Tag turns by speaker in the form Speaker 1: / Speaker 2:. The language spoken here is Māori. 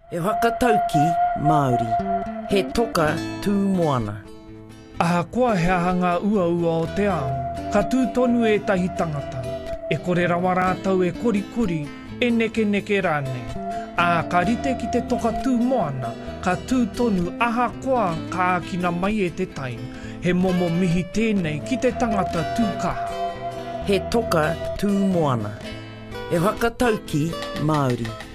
Speaker 1: E whakatauki Māori, he toka tū moana.
Speaker 2: Ahakoa he ahanga ua o te ao, ka tūtonu e tahi tangata. E kore rawa rātau e korikori, e neke rāne. Ka rite ki te toka tū moana, ka tūtonu ahakoa ka akina mai e te tai. He momo mihi tēnei ki te tangata tūkaha.
Speaker 1: He toka tū moana. E whakatauki Māori.